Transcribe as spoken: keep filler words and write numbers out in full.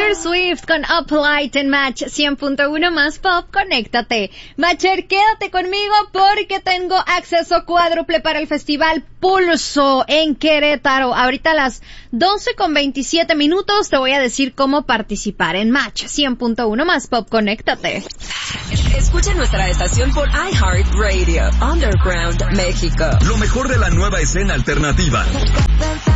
Taylor Swift con Up Light en Match cien punto uno más Pop, conéctate. Matcher, quédate conmigo porque tengo acceso cuádruple para el Festival Pulso en Querétaro. Ahorita a las doce con veintisiete minutos te voy a decir cómo participar en Match cien punto uno más Pop, conéctate. Escucha nuestra estación por iHeartRadio, Underground México. Lo mejor de la nueva escena alternativa.